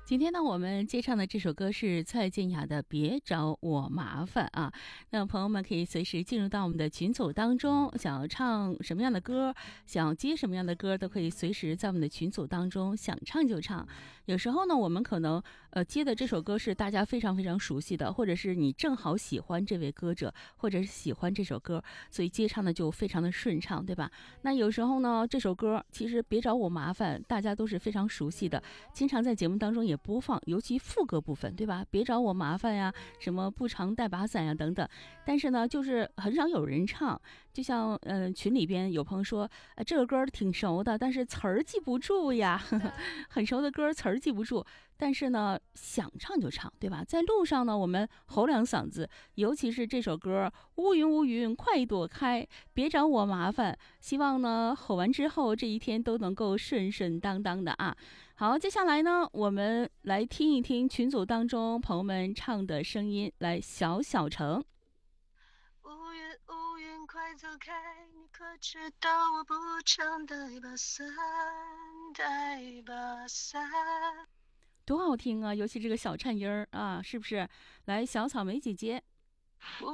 今天呢，我们接唱的这首歌是蔡健雅的《别找我麻烦》啊。那朋友们可以随时进入到我们的群组当中，想要唱什么样的歌，想要接什么样的歌，都可以随时在我们的群组当中想唱就唱。有时候呢，我们可能接的这首歌是大家非常非常熟悉的，或者是你正好喜欢这位歌者，或者是喜欢这首歌，所以接唱的就非常的顺畅，对吧？那有时候呢，这首歌其实别找我麻烦，大家都是非常熟悉的，经常在节目当中也播放，尤其副歌部分，对吧？别找我麻烦呀，什么不常带把伞呀等等。但是呢，就是很少有人唱。就像群里边有朋友说，这个歌挺熟的，但是词儿记不住呀。很熟的歌词儿记不住，但是呢，想唱就唱，对吧？在路上呢，我们吼两嗓子，尤其是这首歌乌云乌云快躲开，别找我麻烦。希望呢，吼完之后这一天都能够顺顺当当的啊。好，接下来呢，我们来听一听群组当中朋友们唱的声音，来小小城。 乌云乌云快走开，你可知道我不常带把伞，带把伞。 多好听啊！尤其这个小颤音儿啊，是不是？来，小草莓姐姐。